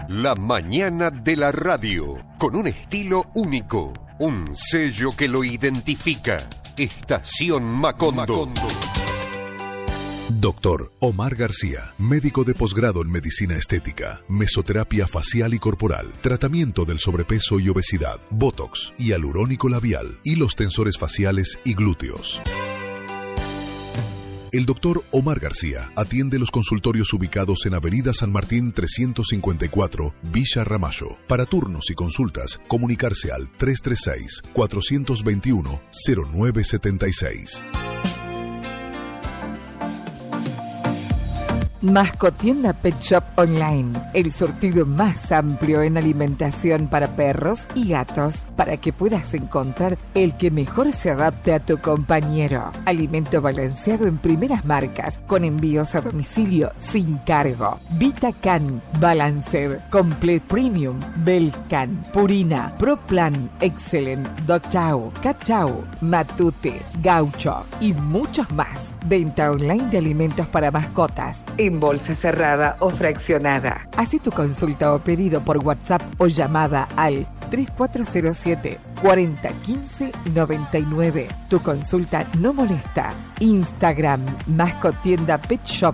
La mañana de la radio, con un estilo único, un sello que lo identifica. Estación Macondo. Doctor Omar García, médico de posgrado en medicina estética, mesoterapia facial y corporal, tratamiento del sobrepeso y obesidad, botox, hialurónico labial, hilos tensores faciales y glúteos. El doctor Omar García atiende los consultorios ubicados en Avenida San Martín 354, Villa Ramallo. Para turnos y consultas, comunicarse al 336-421-0976. Mascotienda Pet Shop Online, el surtido más amplio en alimentación para perros y gatos, para que puedas encontrar el que mejor se adapte a tu compañero. Alimento balanceado en primeras marcas, con envíos a domicilio sin cargo. VitaCan, Balanced, Complete Premium, Belcan, Purina, ProPlan, Excellent, Dog Chow, Cat Chow, Matute, Gaucho y muchos más. Venta online de alimentos para mascotas, en bolsa cerrada o fraccionada. Haz tu consulta o pedido por WhatsApp o llamada al 3407 4015 99. Tu consulta no molesta. Instagram, Mascotienda Pet Shop.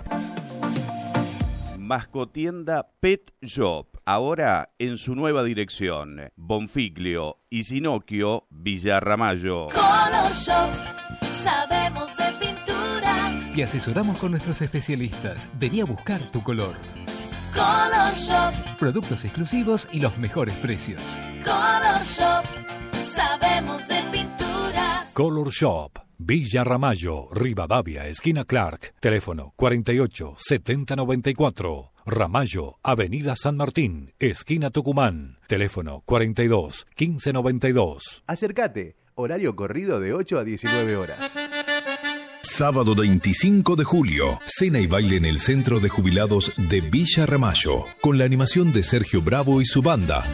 Mascotienda Pet Shop, ahora en su nueva dirección, Bonfiglio y Sinocchio, Villa Ramallo. Color Shop, sabemos de pintura. Te asesoramos con nuestros especialistas. Vení a buscar tu color. Color Shop. Productos exclusivos y los mejores precios. Color Shop, sabemos de pintura. Color Shop, Villa Ramallo, Rivadavia, esquina Clark. Teléfono 48 70 94. Ramallo, Avenida San Martín, esquina Tucumán. Teléfono 42 15 92. Acércate. Horario corrido de 8 a 19 horas. Sábado 25 de julio, cena y baile en el Centro de Jubilados de Villa Ramallo, con la animación de Sergio Bravo y su banda.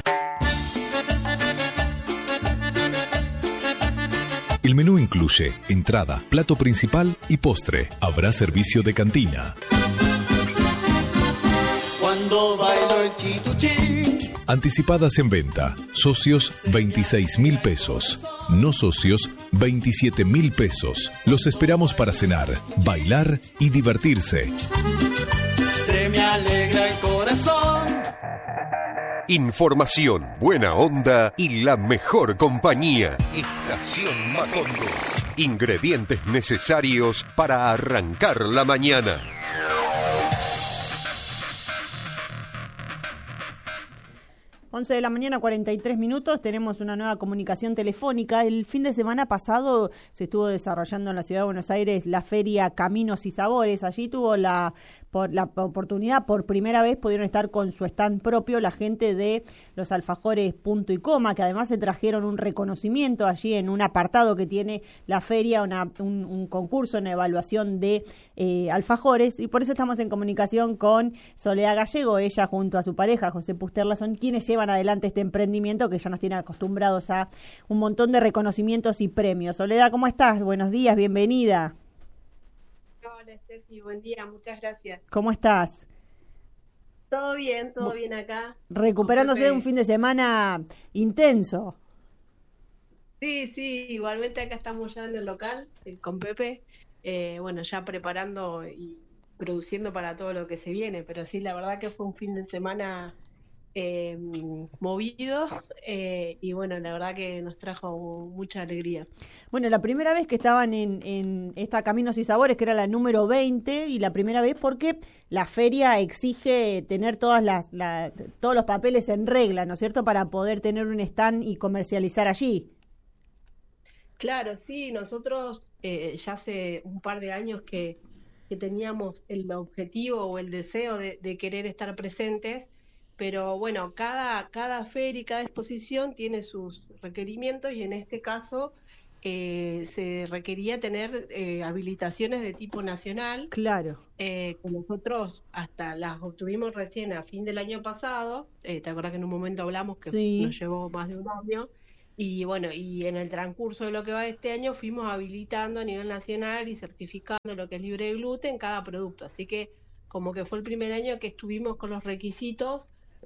El menú incluye entrada, plato principal y postre. Habrá servicio de cantina. Cuando bailo el chituchín. Anticipadas en venta. Socios 26.000 pesos. No socios 27.000 pesos. Los esperamos para cenar, bailar y divertirse. Se me alegra el corazón. Información, buena onda y la mejor compañía. Estación Macondo. Ingredientes necesarios para arrancar la mañana. 11 de la mañana, 43 minutos, tenemos una nueva comunicación telefónica. El fin de semana pasado se estuvo desarrollando en la Ciudad de Buenos Aires la feria Caminos y Sabores. Allí tuvo la oportunidad, por primera vez pudieron estar con su stand propio la gente de los alfajores Punto y Coma, que además se trajeron un reconocimiento allí en un apartado que tiene la feria, un concurso, una evaluación de alfajores, y por eso estamos en comunicación con Soledad Gallego. Ella junto a su pareja, José Pusterla, son quienes llevan adelante este emprendimiento que ya nos tiene acostumbrados a un montón de reconocimientos y premios. Soledad, ¿cómo estás? Buenos días, bienvenida. Hola, Steffi, buen día, muchas gracias. ¿Cómo estás? Todo bien acá. Recuperándose de un fin de semana intenso. Sí, igualmente acá estamos ya en el local con Pepe, ya preparando y produciendo para todo lo que se viene, pero sí, la verdad que fue un fin de semana movido y la verdad que nos trajo mucha alegría. Bueno, la primera vez que estaban en esta Caminos y Sabores, que era la número 20, y la primera vez porque la feria exige tener todos los papeles en regla, ¿no es cierto?, para poder tener un stand y comercializar allí. Claro, sí, nosotros ya hace un par de años que teníamos el objetivo o el deseo de querer estar presentes, pero bueno, cada feria y cada exposición tiene sus requerimientos, y en este caso se requería tener habilitaciones de tipo nacional. Claro. Que nosotros hasta las obtuvimos recién a fin del año pasado. ¿Te acuerdas que en un momento hablamos que sí, nos llevó más de un año? Y y en el transcurso de lo que va de este año fuimos habilitando a nivel nacional y certificando lo que es libre de gluten cada producto. Así que como que fue el primer año que estuvimos con los requisitos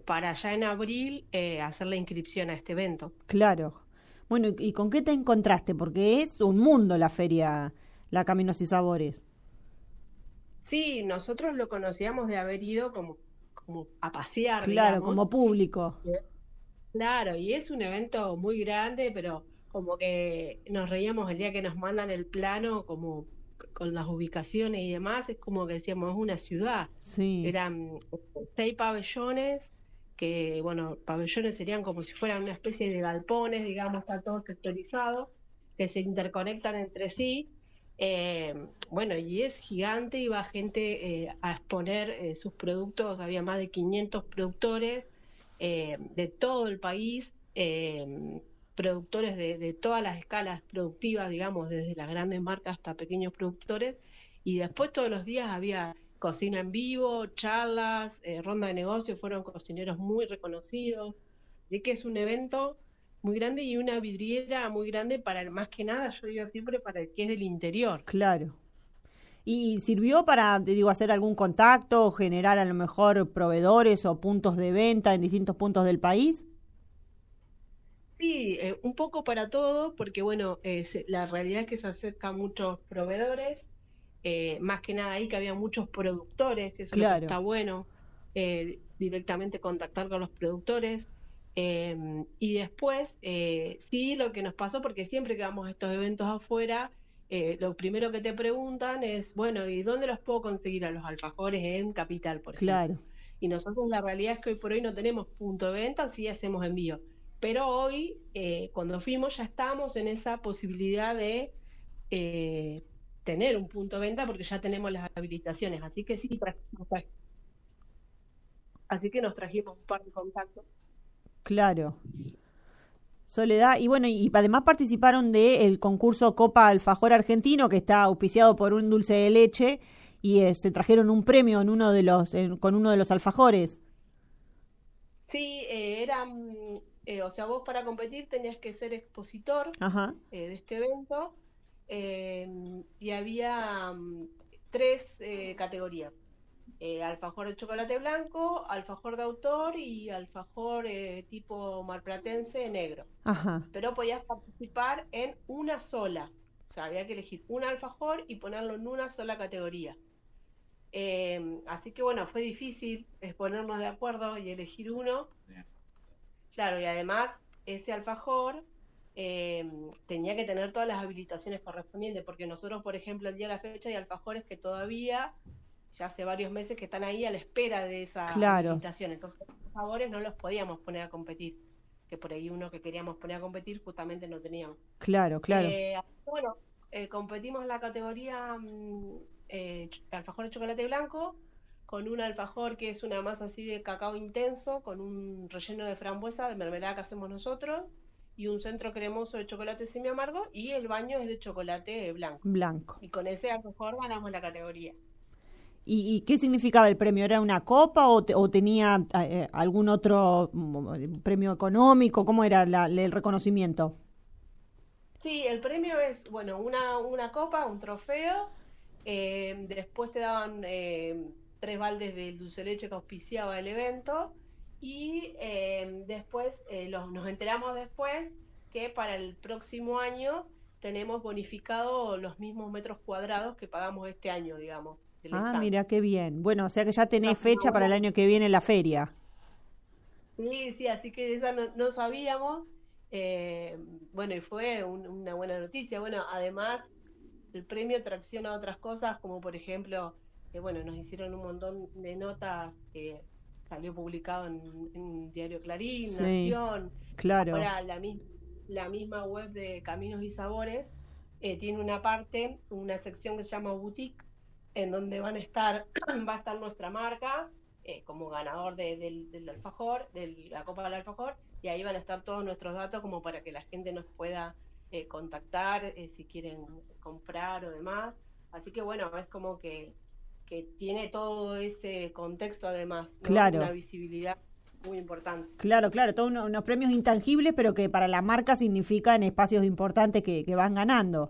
para ya en abril hacer la inscripción a este evento. Claro. Bueno, ¿y con qué te encontraste? Porque es un mundo la feria, la Caminos y Sabores. Sí, nosotros lo conocíamos de haber ido como a pasear, Claro, digamos. como público. Claro, y es un evento muy grande, pero como que nos reíamos el día que nos mandan el plano, como con las ubicaciones y demás, es como que decíamos, es una ciudad. Sí. Eran 6 pabellones, que bueno, pabellones serían como si fueran una especie de galpones, digamos, está todo sectorizado, que se interconectan entre sí. Bueno, y es gigante, iba gente a exponer sus productos, había más de 500 productores de todo el país, productores de todas las escalas productivas, digamos, desde las grandes marcas hasta pequeños productores, y después todos los días había cocina en vivo, charlas, ronda de negocios, fueron cocineros muy reconocidos, así que es un evento muy grande y una vidriera muy grande para, más que nada, yo digo siempre, para el que es del interior. Claro. ¿Y sirvió para, te digo, hacer algún contacto, generar a lo mejor proveedores o puntos de venta en distintos puntos del país? Sí, un poco para todo, porque bueno, la realidad es que se acercan muchos proveedores, más que nada ahí que había muchos productores, que eso es lo que está bueno, directamente contactar con los productores. Y después, sí, lo que nos pasó, porque siempre que vamos a estos eventos afuera, lo primero que te preguntan es, bueno, ¿y dónde los puedo conseguir a los alfajores en Capital, por ejemplo? Claro. Y nosotros la realidad es que hoy por hoy no tenemos punto de venta, sí hacemos envío. Pero hoy, cuando fuimos, ya estamos en esa posibilidad de tener un punto de venta porque ya tenemos las habilitaciones. Así que sí, así que nos trajimos un par de contactos. Claro. Soledad, y bueno, y además participaron del concurso Copa Alfajor Argentino, que está auspiciado por un dulce de leche, y se trajeron un premio en con uno de los alfajores. Sí, o sea, vos para competir tenías que ser expositor de este evento, y había 3 categorías. Alfajor de chocolate blanco, alfajor de autor y alfajor tipo marplatense negro. Pero podías participar en una sola, o sea, había que elegir un alfajor y ponerlo en una sola categoría. Así que bueno, fue difícil ponernos de acuerdo y elegir uno. Claro, y además ese alfajor tenía que tener todas las habilitaciones correspondientes, porque nosotros, por ejemplo, el día de la fecha hay alfajores que todavía ya hace varios meses que están ahí a la espera de esa habilitación, entonces los sabores no los podíamos poner a competir, que por ahí uno que queríamos poner a competir justamente no teníamos. Claro. Bueno, competimos en la categoría alfajor de chocolate blanco, con un alfajor que es una masa así de cacao intenso, con un relleno de frambuesa, de mermelada que hacemos nosotros, y un centro cremoso de chocolate semi amargo, y el baño es de chocolate blanco. Y con ese alfajor ganamos la categoría. ¿Y qué significaba el premio? ¿Era una copa o tenía algún otro premio económico? ¿Cómo era el reconocimiento? Sí, el premio es, bueno, una copa, un trofeo, después te daban 3 baldes de dulce de leche que auspiciaba el evento, y después nos enteramos después que para el próximo año tenemos bonificado los mismos metros cuadrados que pagamos este año, digamos. Mira qué bien. Bueno, o sea que ya tenés fecha para el año que viene la feria. Sí, así que esa no sabíamos. Bueno, y fue una buena noticia. Bueno, además, el premio tracciona otras cosas, como por ejemplo, bueno, nos hicieron un montón de notas, salió publicado en Diario Clarín, Nación. Claro. Ahora la misma web de Caminos y Sabores tiene una sección que se llama Boutique, en donde va a estar nuestra marca como ganador del alfajor, de la Copa del Alfajor, y ahí van a estar todos nuestros datos como para que la gente nos pueda contactar si quieren comprar o demás. Así que bueno, es como que tiene todo ese contexto además, ¿no? Claro. Una visibilidad muy importante. Claro, todos unos premios intangibles, pero que para la marca significan espacios importantes que van ganando.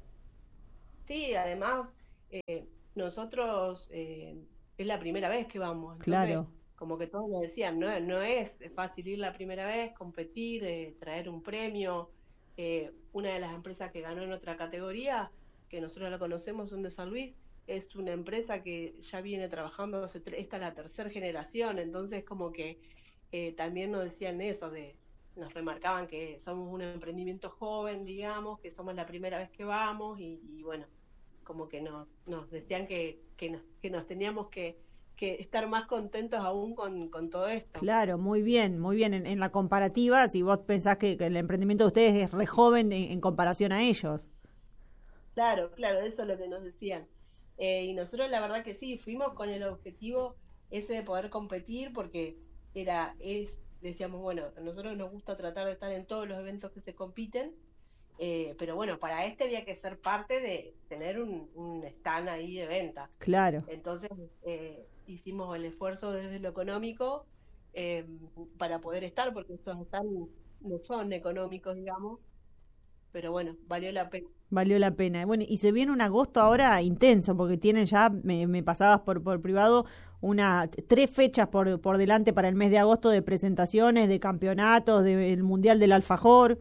Sí, además nosotros es la primera vez que vamos, entonces claro. como que todos nos decían, no es fácil ir la primera vez, competir, traer un premio. Una de las empresas que ganó en otra categoría, que nosotros la conocemos, son de San Luis, es una empresa que ya viene trabajando esta es la tercera generación, entonces como que también nos decían eso, nos remarcaban que somos un emprendimiento joven, digamos, que somos la primera vez que vamos, y bueno, como que nos decían que nos teníamos que estar más contentos aún con todo esto. Claro, muy bien. En la comparativa, si vos pensás que el emprendimiento de ustedes es re joven en comparación a ellos. Claro, eso es lo que nos decían. Y nosotros la verdad que sí, fuimos con el objetivo ese de poder competir, porque decíamos, bueno, a nosotros nos gusta tratar de estar en todos los eventos que se compiten, pero bueno, para había que ser parte de tener un stand ahí de venta. Claro. Entonces hicimos el esfuerzo desde lo económico para poder estar, porque estos stands no son económicos, digamos, pero bueno, valió la pena. Valió la pena. Bueno, y se viene un agosto ahora intenso, porque tienen ya, me pasabas por privado, 3 fechas por delante para el mes de agosto de presentaciones, de campeonatos, del Mundial del Alfajor.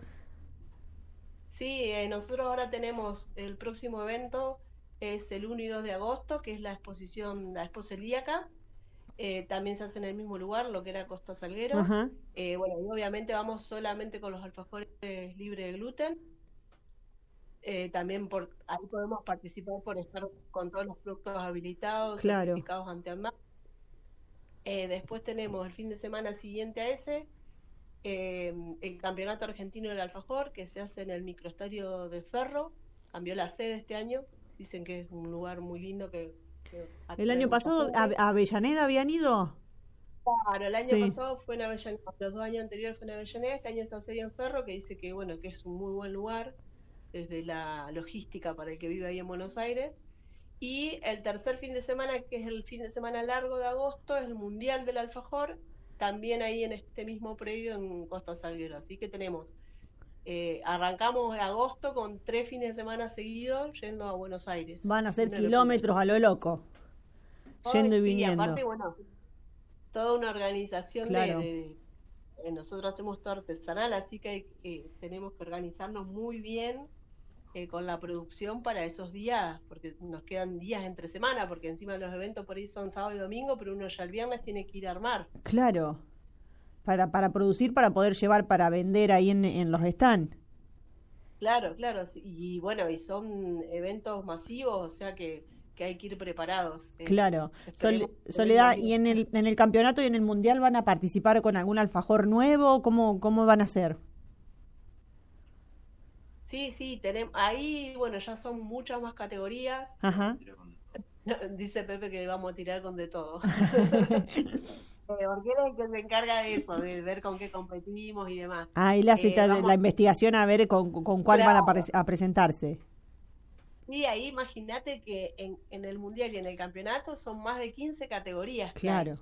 Sí, nosotros ahora tenemos el próximo evento, es el 1 y 2 de agosto, que es la Expo Celíaca. También se hace en el mismo lugar, lo que era Costa Salguero. Ajá. Bueno, y obviamente vamos solamente con los alfajores libres de gluten. También ahí podemos participar por estar con todos los productos habilitados, claro, certificados ante ANMAT. Después tenemos el fin de semana siguiente a ese, el Campeonato Argentino del Alfajor, que se hace en el microestadio de Ferro. Cambió la sede este año, dicen que es un lugar muy lindo que el año pasado a Avellaneda habían ido. Claro, el año pasado fue en Avellaneda, los 2 años anteriores fue en Avellaneda, este año se hace en Ferro, que dice que bueno, que es un muy buen lugar desde la logística para el que vive ahí en Buenos Aires. Y el tercer fin de semana, que es el fin de semana largo de agosto, es el Mundial del Alfajor, también ahí en este mismo predio en Costa Salguero. Así que arrancamos agosto con 3 fines de semana seguidos yendo a Buenos Aires. Van a hacer kilómetros a lo loco, yendo y viniendo. Aparte, bueno, toda una organización, claro, nosotros hacemos todo artesanal, así que tenemos que organizarnos muy bien con la producción para esos días, porque nos quedan días entre semana, porque encima los eventos por ahí son sábado y domingo, pero uno ya el viernes tiene que ir a armar. Claro, para producir, para poder llevar, para vender ahí en los stands. Claro, y bueno, y son eventos masivos, o sea que hay que ir preparados. Claro. Soledad, ¿y en el campeonato y en el mundial van a participar con algún alfajor nuevo? ¿Cómo van a hacer? Sí, tenemos ahí, bueno, ya son muchas más categorías. Ajá. Dice Pepe que vamos a tirar con de todo. Porque él es el que se encarga de eso, de ver con qué competimos y demás. Él hace la investigación a ver con cuál claro, van a presentarse. Sí, ahí imagínate que en el mundial y en el campeonato son más de 15 categorías. Claro.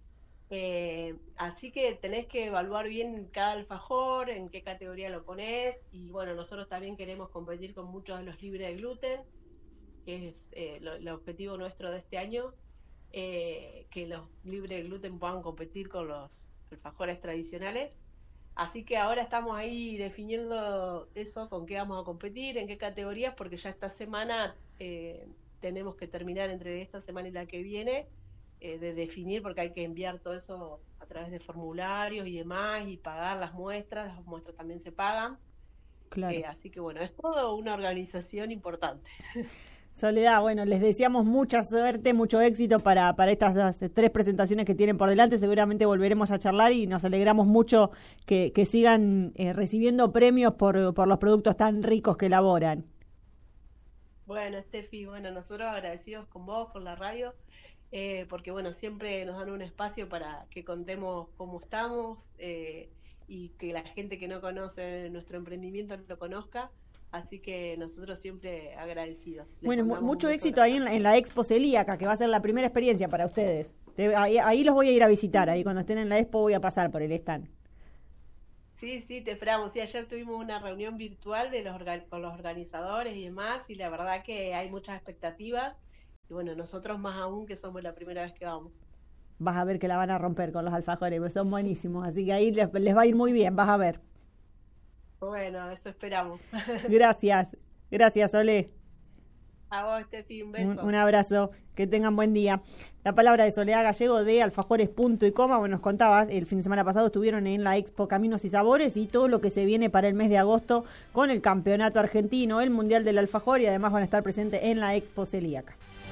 Así que tenés que evaluar bien cada alfajor, en qué categoría lo ponés, y bueno, nosotros también queremos competir con muchos de los libres de gluten, que es el objetivo nuestro de este año, que los libres de gluten puedan competir con los alfajores tradicionales. Así que ahora estamos ahí definiendo eso, con qué vamos a competir, en qué categorías, porque ya esta semana tenemos que terminar entre esta semana y la que viene de definir, porque hay que enviar todo eso a través de formularios y demás, y pagar las muestras también se pagan. Claro. Así que bueno, es toda una organización importante. Soledad, bueno, les deseamos mucha suerte, mucho éxito para estas 3 presentaciones que tienen por delante. Seguramente volveremos a charlar y nos alegramos mucho que sigan recibiendo premios por los productos tan ricos que elaboran. Bueno, Steffi, nosotros agradecidos con vos, con la radio, porque bueno, siempre nos dan un espacio para que contemos cómo estamos y que la gente que no conoce nuestro emprendimiento lo conozca. Así que nosotros siempre agradecidos. Bueno, mucho éxito ahí en la Expo Celíaca, que va a ser la primera experiencia para ustedes. Ahí los voy a ir a visitar, ahí cuando estén en la Expo voy a pasar por el stand. Sí, te esperamos. Sí, ayer tuvimos una reunión virtual con los organizadores y demás, y la verdad que hay muchas expectativas. Y bueno, nosotros más aún, que somos la primera vez que vamos. vas a ver que la van a romper con los alfajores, porque son buenísimos, así que ahí les va a ir muy bien, vas a ver. Bueno, eso esperamos. Gracias, Sole. A vos, Steffi, un beso. Un abrazo, que tengan buen día. La palabra de Soledad Gallego de Alfajores Punto y Coma. Bueno, nos contabas, el fin de semana pasado estuvieron en la Expo Caminos y Sabores y todo lo que se viene para el mes de agosto con el Campeonato Argentino, el Mundial del Alfajor, y además van a estar presentes en la Expo Celíaca.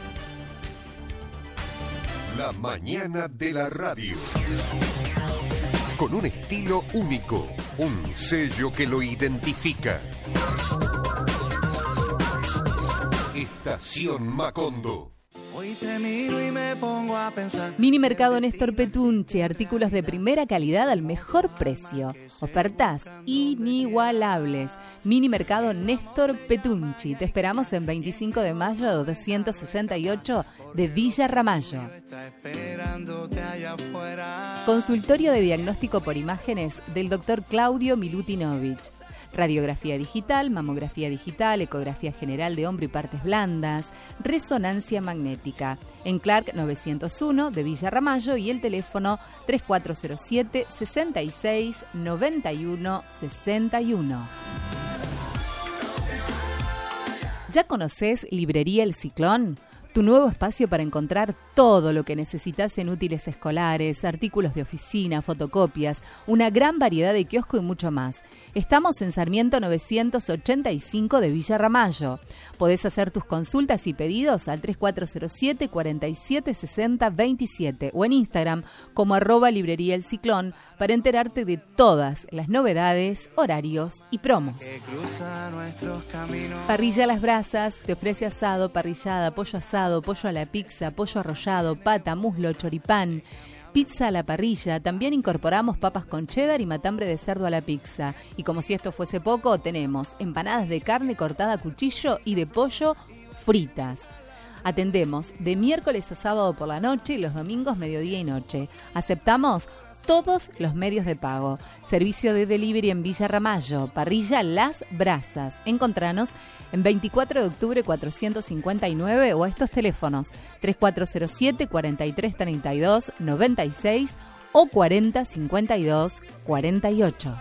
La mañana de la radio. Con un estilo único, un sello que lo identifica. Estación Macondo. Hoy te miro y me pongo a pensar. Mini Mercado Néstor Petunchi, artículos de primera calidad al mejor precio. Ofertas inigualables. Mini Mercado Néstor Petunchi. Te esperamos en 25 de mayo 268 de Villa Ramallo. Consultorio de diagnóstico por imágenes del Dr. Claudio Milutinovich. Radiografía digital, mamografía digital, ecografía general de hombro y partes blandas, resonancia magnética. En Clark 901 de Villa Ramallo y el teléfono 3407 66 91 61. ¿Ya conocés Librería El Ciclón? Tu nuevo espacio para encontrar todo lo que necesitas en útiles escolares, artículos de oficina, fotocopias, una gran variedad de kiosco y mucho más. Estamos en Sarmiento 985 de Villa Ramallo. Podés hacer tus consultas y pedidos al 3407 47 60 27 o en Instagram como @librería El Ciclón para enterarte de todas las novedades, horarios y promos. Parrilla Las Brasas te ofrece asado, parrillada, pollo asado, pollo a la pizza, pollo arrollado, pata, muslo, choripán, pizza a la parrilla. También incorporamos papas con cheddar y matambre de cerdo a la pizza. Y como si esto fuese poco, tenemos empanadas de carne cortada a cuchillo y de pollo fritas. Atendemos de miércoles a sábado por la noche y los domingos mediodía y noche. Aceptamos todos los medios de pago. Servicio de delivery en Villa Ramallo. Parrilla Las Brasas. Encontranos en 24 de octubre 459 o a estos teléfonos 3407 43 32 96 o 40 52 48.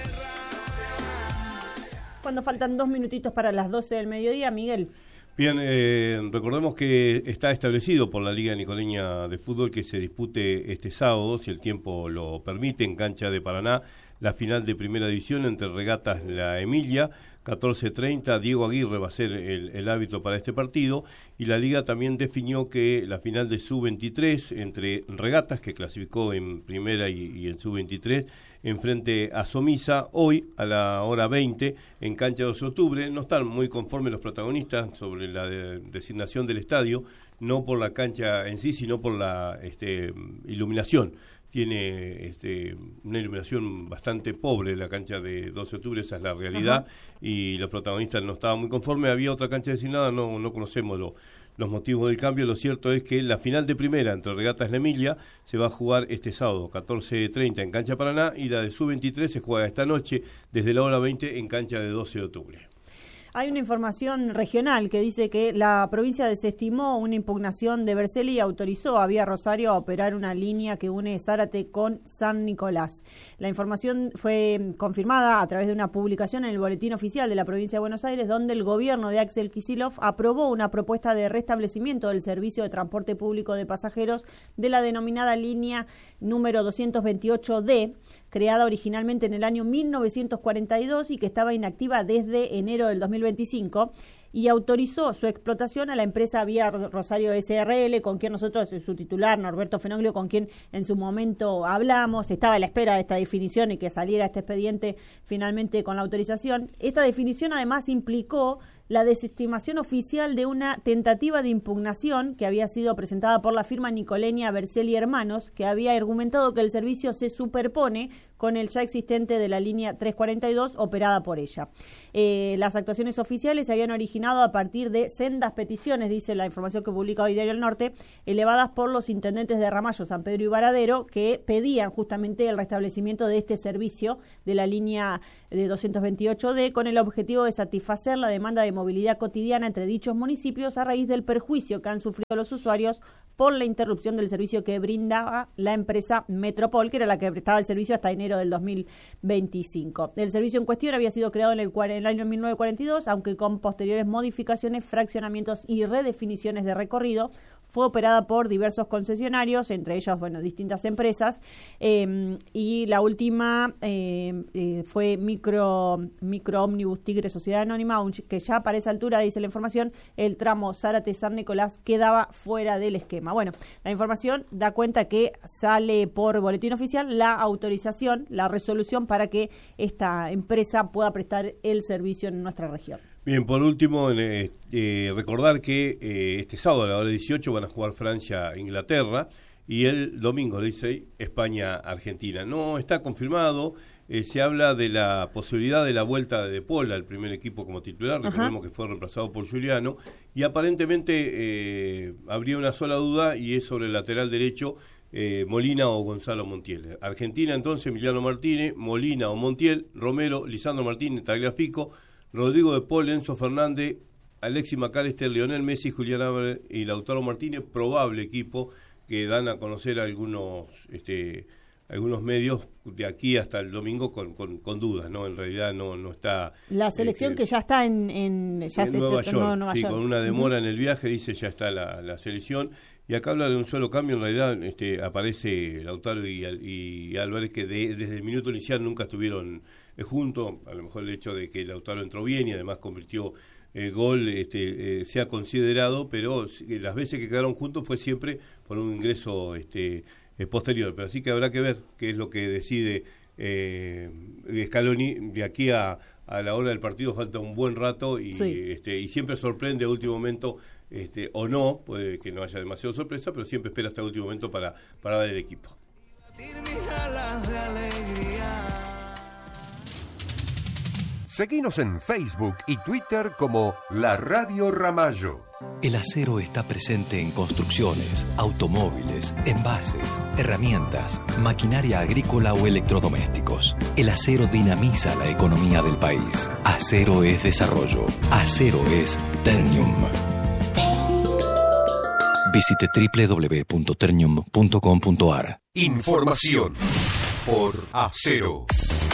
Cuando faltan 2 minutitos para las 12 del mediodía, Miguel. Bien, recordemos que está establecido por la Liga Nicoleña de Fútbol que se dispute este sábado, si el tiempo lo permite, en cancha de Paraná, la final de Primera División entre Regatas La Emilia, 14:30. Diego Aguirre va a ser el árbitro para este partido, y la Liga también definió que la final de Sub-23 entre Regatas, que clasificó en Primera y en Sub-23, enfrente a Somisa, hoy a la hora 20 en cancha 12 de octubre. No están muy conformes los protagonistas sobre la designación del estadio, no por la cancha en sí, sino por la iluminación. Tiene una iluminación bastante pobre la cancha de 12 de octubre, esa es la realidad. Ajá. Y los protagonistas no estaban muy conformes. Había otra cancha designada, no conocemos los motivos del cambio. Lo cierto es que la final de Primera entre Regatas La Emilia se va a jugar este sábado 14:30 en cancha Paraná, y la de Sub-23 se juega esta noche desde la hora 20 en cancha de 12 de octubre. Hay una información regional que dice que la provincia desestimó una impugnación de Berceli y autorizó a Vía Rosario a operar una línea que une Zárate con San Nicolás. La información fue confirmada a través de una publicación en el Boletín Oficial de la provincia de Buenos Aires, donde el gobierno de Axel Kicillof aprobó una propuesta de restablecimiento del servicio de transporte público de pasajeros de la denominada línea número 228D, creada originalmente en el año 1942 y que estaba inactiva desde enero del 2025, y autorizó su explotación a la empresa Vía Rosario SRL, con quien nosotros, su titular, Norberto Fenoglio, con quien en su momento hablamos, estaba a la espera de esta definición y que saliera este expediente finalmente con la autorización. Esta definición además implicó la desestimación oficial de una tentativa de impugnación que había sido presentada por la firma nicoleña Berceli Hermanos, que había argumentado que el servicio se superpone con el ya existente de la línea 342 operada por ella. Las actuaciones oficiales se habían originado a partir de sendas peticiones, dice la información que publica hoy Diario El Norte, elevadas por los intendentes de Ramallo, San Pedro y Varadero, que pedían justamente el restablecimiento de este servicio de la línea de 228D con el objetivo de satisfacer la demanda de movilidad cotidiana entre dichos municipios a raíz del perjuicio que han sufrido los usuarios por la interrupción del servicio que brindaba la empresa Metropol, que era la que prestaba el servicio hasta enero del 2025. El servicio en cuestión había sido creado en el año 1942, aunque con posteriores modificaciones, fraccionamientos y redefiniciones de recorrido. Fue operada por diversos concesionarios, entre ellos, distintas empresas, y la última fue Micro Ómnibus Tigre Sociedad Anónima, que ya para esa altura, dice la información, el tramo Zárate-San Nicolás quedaba fuera del esquema. Bueno, la información da cuenta que sale por boletín oficial la autorización, la resolución para que esta empresa pueda prestar el servicio en nuestra región. Bien, por último, recordar que este sábado a la hora 18 van a jugar Francia-Inglaterra y el domingo 16 España-Argentina. No está confirmado, se habla de la posibilidad de la vuelta de Paul al primer equipo como titular, recordemos que fue reemplazado por Giuliano, y aparentemente habría una sola duda y es sobre el lateral derecho, Molina o Gonzalo Montiel. Argentina entonces, Emiliano Martínez, Molina o Montiel, Romero, Lisandro Martínez, Tagliafico, Rodrigo de Paul, Enzo Fernández, Alexis McAllister, Lionel Messi, Julián Álvarez y Lautaro Martínez, probable equipo que dan a conocer algunos medios de aquí hasta el domingo con dudas, ¿no? En realidad no está... La selección que ya está en Nueva York, sí, con una demora en el viaje, dice ya está la selección. Y acá habla de un solo cambio, en realidad aparece Lautaro y Álvarez, que desde el minuto inicial nunca estuvieron juntos. A lo mejor el hecho de que Lautaro entró bien y además convirtió gol se ha considerado, pero las veces que quedaron juntos fue siempre por un ingreso posterior. Pero así que habrá que ver qué es lo que decide Scaloni de aquí a la hora del partido. Falta un buen rato y siempre sorprende a último momento, o no, puede que no haya demasiada sorpresa, pero siempre espera hasta el último momento para dar el equipo. Seguinos en Facebook y Twitter como La Radio Ramallo. El acero está presente en construcciones, automóviles, envases, herramientas, maquinaria agrícola o electrodomésticos. El acero dinamiza la economía del país. Acero es desarrollo. Acero es Ternium. Visite www.ternium.com.ar. Información por Acero.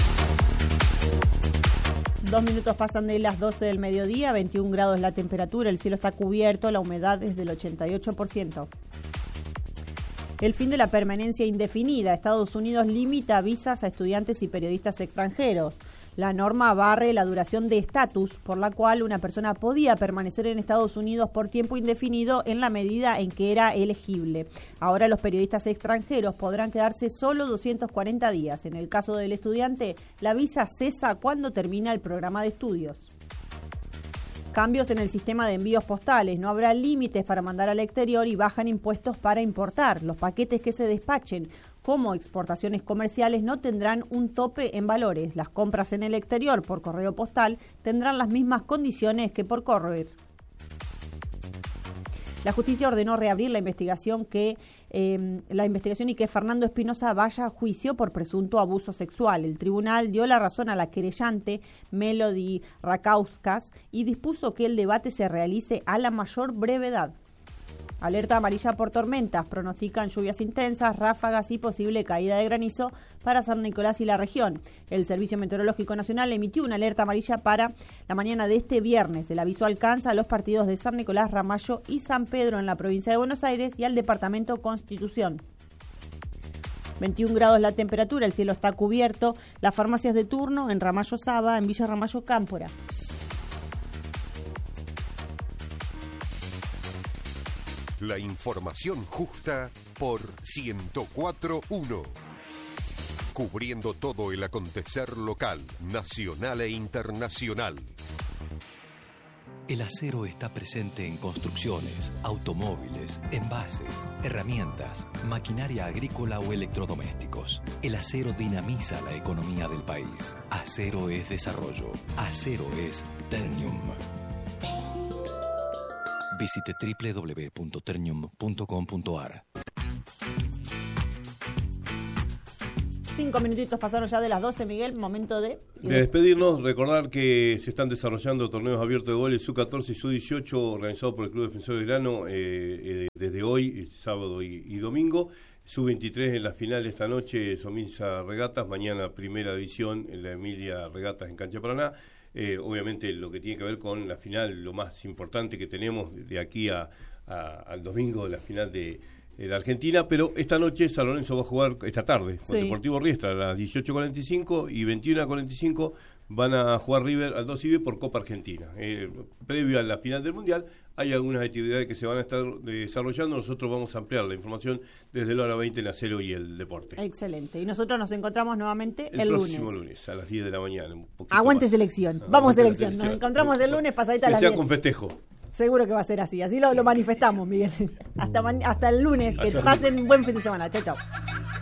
2 minutos pasan de las 12 del mediodía, 21 grados la temperatura, el cielo está cubierto, la humedad es del 88%. El fin de la permanencia indefinida. Estados Unidos limita visas a estudiantes y periodistas extranjeros. La norma barre la duración de estatus, por la cual una persona podía permanecer en Estados Unidos por tiempo indefinido en la medida en que era elegible. Ahora los periodistas extranjeros podrán quedarse solo 240 días. En el caso del estudiante, la visa cesa cuando termina el programa de estudios. Cambios en el sistema de envíos postales. No habrá límites para mandar al exterior y bajan impuestos para importar. Los paquetes que se despachen como exportaciones comerciales no tendrán un tope en valores. Las compras en el exterior por correo postal tendrán las mismas condiciones que por correo. La justicia ordenó reabrir la investigación y que Fernando Espinosa vaya a juicio por presunto abuso sexual. El tribunal dio la razón a la querellante Melody Rakauskas y dispuso que el debate se realice a la mayor brevedad. Alerta amarilla por tormentas, pronostican lluvias intensas, ráfagas y posible caída de granizo para San Nicolás y la región. El Servicio Meteorológico Nacional emitió una alerta amarilla para la mañana de este viernes. El aviso alcanza a los partidos de San Nicolás, Ramallo y San Pedro en la provincia de Buenos Aires y al departamento Constitución. 21 grados la temperatura, el cielo está cubierto. Las farmacias de turno en Ramallo Saba, en Villa Ramallo Cámpora. La información justa por 104.1. Cubriendo todo el acontecer local, nacional e internacional. El acero está presente en construcciones, automóviles, envases, herramientas, maquinaria agrícola o electrodomésticos. El acero dinamiza la economía del país. Acero es desarrollo. Acero es Ternium. Visite www.ternium.com.ar. 5 minutitos pasaron ya de las 12, Miguel, momento de despedirnos. Recordar que se están desarrollando torneos abiertos de goles Sub-14 y Sub-18 organizados por el Club Defensor del Grano desde hoy, sábado y domingo. Sub-23 en la final esta noche, Somisa Regatas, mañana Primera División en la Emilia Regatas en Cancha Paraná. Obviamente lo que tiene que ver con la final, lo más importante que tenemos de aquí al domingo, la final de la Argentina, pero esta noche San Lorenzo va a jugar, esta tarde, con Deportivo Riestra a las 18:45 y 21:45 van a jugar River al 2 por Copa Argentina. Previo a la final del Mundial hay algunas actividades que se van a estar desarrollando. Nosotros vamos a ampliar la información desde la hora 20 en Acero y el Deporte. Excelente. Y nosotros nos encontramos nuevamente el próximo lunes a las 10 de la mañana. Aguante más. Selección. Vamos selección. Nos encontramos el lunes pasadita a las 10. Que sea con festejo. Seguro que va a ser así. Así lo manifestamos, Miguel. Hasta el lunes. Que pasen un buen fin de semana. Chau, chau.